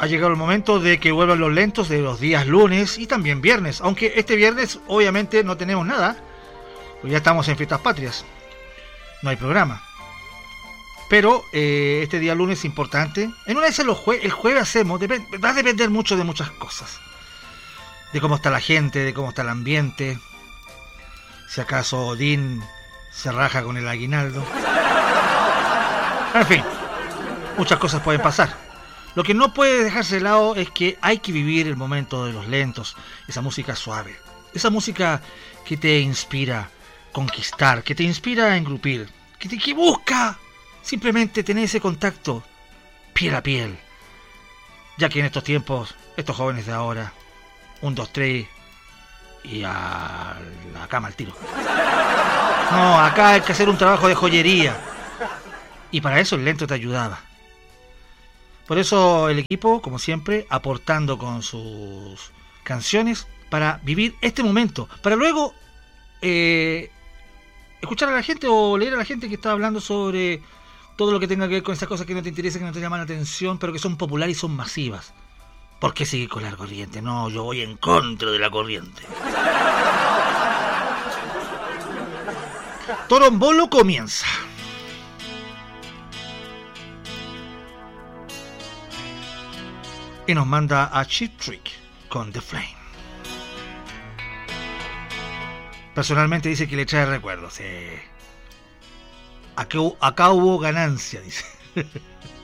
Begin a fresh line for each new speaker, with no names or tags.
Ha llegado el momento de que vuelvan los lentos de los días lunes y también viernes, aunque este viernes obviamente no tenemos nada, pues ya estamos en fiestas patrias, no hay programa. Pero este día lunes es importante. En una vez el jueves hacemos, va a depender mucho de muchas cosas. De cómo está la gente, de cómo está el ambiente. Si acaso Odín se raja con el aguinaldo. En fin, muchas cosas pueden pasar. Lo que no puede dejarse de lado es que hay que vivir el momento de los lentos. Esa música suave. Esa música que te inspira a conquistar, que te inspira a engrupir, que busca simplemente tener ese contacto piel a piel. Ya que en estos tiempos, estos jóvenes de ahora, 1, 2, 3 y a la cama al tiro. No, acá hay que hacer un trabajo de joyería. Y para eso el lento te ayudaba. Por eso el equipo, como siempre, aportando con sus canciones para vivir este momento. Para luego escuchar a la gente o leer a la gente que está hablando sobre todo lo que tenga que ver con esas cosas que no te interesan, que no te llaman la atención, pero que son populares y son masivas. ¿Por qué seguir con la corriente? No, yo voy en contra de la corriente. Torombolo comienza. Y nos manda a Cheap Trick con The Flame. Personalmente dice que le trae recuerdos. Acá hubo ganancia, dice.